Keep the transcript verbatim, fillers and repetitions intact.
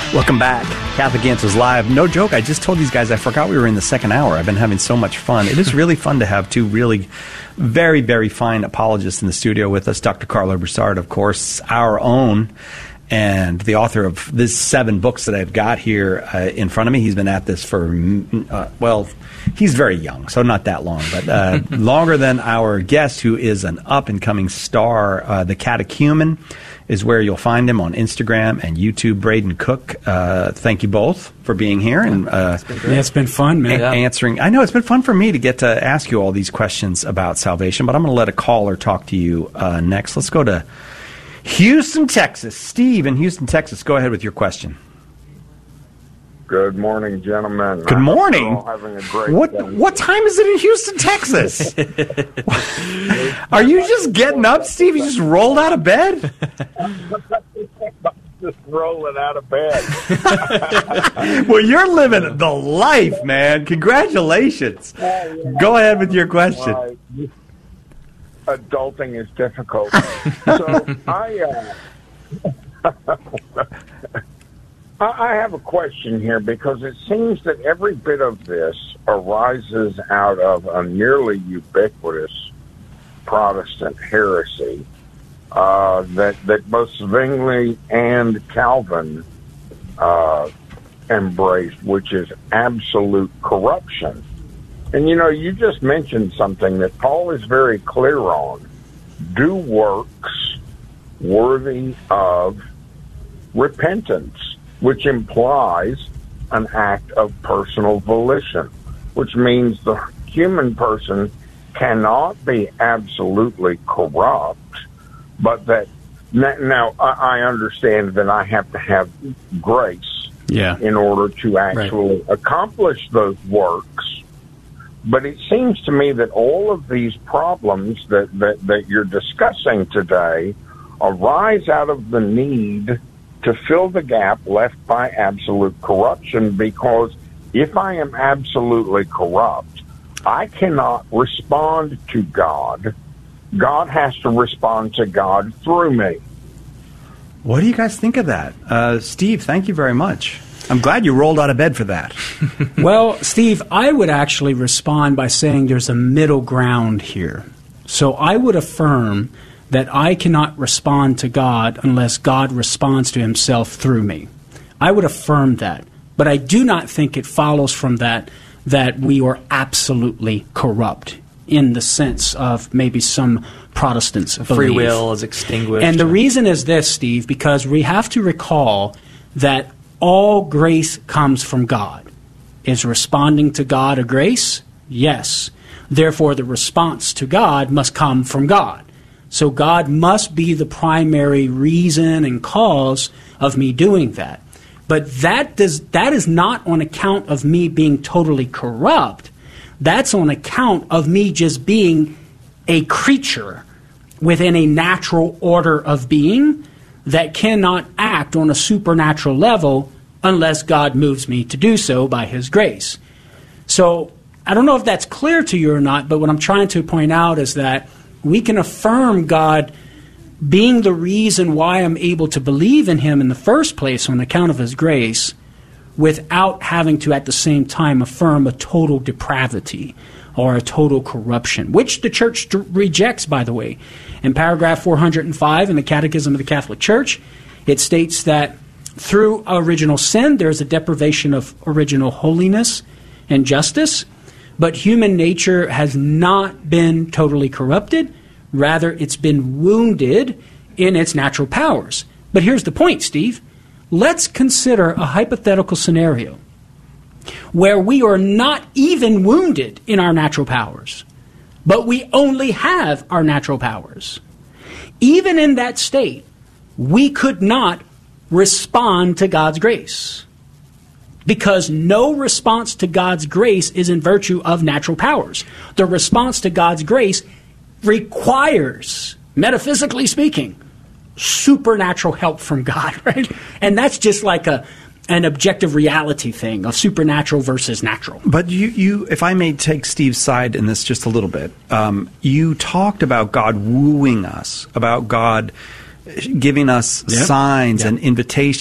Welcome back. Catholic Answers Live. No joke, I just told these guys I forgot we were in the second hour. I've been having so much fun. It is really fun to have two really very, very fine apologists in the studio with us. Doctor Karlo Broussard, of course, our own, and the author of these seven books that I've got here uh, in front of me. He's been at this for, uh, well, he's very young, so not that long, but uh, longer than our guest, who is an up-and-coming star. Uh, the Catechumen is where you'll find him on Instagram and YouTube. Braden Cook, uh, thank you both for being here and uh, it's been, yeah, it's been fun, man. A- answering. I know it's been fun for me to get to ask you all these questions about salvation, but I'm going to let a caller talk to you uh, next. Let's go to Houston, Texas. Steve in Houston, Texas. Go ahead with your question. Good morning, gentlemen. Good morning. Having a great what day. What time is it in Houston, Texas? Are you just getting up, Steve? You just rolled out of bed? Just rolling out of bed. Well, you're living the life, man. Congratulations. Yeah, yeah. Go ahead with your question. Uh, adulting is difficult. So I, uh, I have a question here, because it seems that every bit of this arises out of a nearly ubiquitous Protestant heresy uh, that that both Zwingli and Calvin uh, embraced, which is absolute corruption. And, you know, you just mentioned something that Paul is very clear on. Do works worthy of repentance, which implies an act of personal volition, which means the human person cannot be absolutely corrupt, but that now I understand that I have to have grace yeah. in order to actually right. accomplish those works. But it seems to me that all of these problems that, that, that you're discussing today arise out of the need to fill the gap left by absolute corruption, because if I am absolutely corrupt, I cannot respond to God. God has to respond to God through me. What do you guys think of that? Uh, Steve, thank you very much. I'm glad you rolled out of bed for that. Well, Steve, I would actually respond by saying there's a middle ground here. So I would affirm that I cannot respond to God unless God responds to himself through me. I would affirm that. But I do not think it follows from that that we are absolutely corrupt in the sense of maybe some Protestants believe. Free will is extinguished. And the reason is this, Steve, because we have to recall that all grace comes from God. Is responding to God a grace? Yes. Therefore, the response to God must come from God. So God must be the primary reason and cause of me doing that. But that does that is not on account of me being totally corrupt. That's on account of me just being a creature within a natural order of being that cannot act on a supernatural level unless God moves me to do so by his grace. So I don't know if that's clear to you or not, but what I'm trying to point out is that we can affirm God being the reason why I'm able to believe in him in the first place on account of his grace, without having to at the same time affirm a total depravity or a total corruption, which the church d- rejects, by the way. In paragraph four hundred five in the Catechism of the Catholic Church, it states that through original sin, there is a deprivation of original holiness and justice, but human nature has not been totally corrupted. Rather, it's been wounded in its natural powers. But here's the point, Steve. Let's consider a hypothetical scenario where we are not even wounded in our natural powers, but we only have our natural powers. Even in that state, we could not respond to God's grace, because no response to God's grace is in virtue of natural powers. The response to God's grace requires, metaphysically speaking, supernatural help from God, right? And that's just like a an objective reality thing of supernatural versus natural. But you, you, if I may take Steve's side in this just a little bit, um, you talked about God wooing us, about God giving us yep. signs yep. and invitations